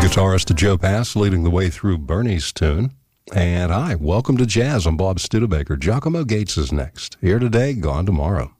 Guitarist Joe Pass leading the way through Bernie's tune. And hi, welcome to Jazz. I'm Bob Studebaker. Giacomo Gates is next. Here today, gone tomorrow.